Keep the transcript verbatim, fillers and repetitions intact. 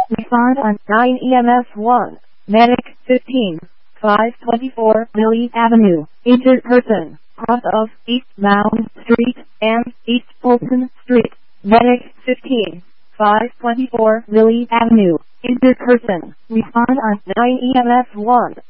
Respond on nine E M S one. Medic fifteen. five twenty-four Lily Avenue. Injured person. Cross of East Mound Street and East Fulton Street. Medic fifteen. five twenty-four Lily Avenue. Injured person. Respond on nine E M S one.